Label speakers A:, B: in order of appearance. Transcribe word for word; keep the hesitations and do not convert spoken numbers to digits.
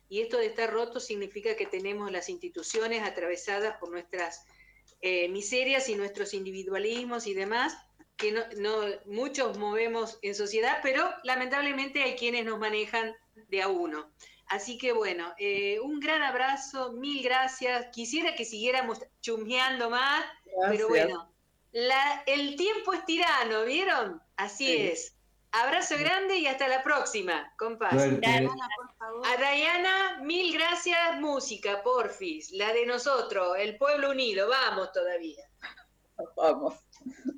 A: y esto de estar roto significa que tenemos las instituciones atravesadas por nuestras eh, miserias y nuestros individualismos y demás, que no, no, muchos movemos en sociedad, pero lamentablemente hay quienes nos manejan de a uno. Así que bueno, eh, un gran abrazo, mil gracias. Quisiera que siguiéramos chusmeando más,
B: Gracias.
A: pero bueno, la, el tiempo es tirano, ¿vieron? Así
B: Sí.
A: es. Abrazo grande y hasta la próxima, compas.
C: Suerte.
A: A Diana, mil gracias. Música, porfis, la de nosotros, el pueblo unido. Vamos todavía.
B: Vamos.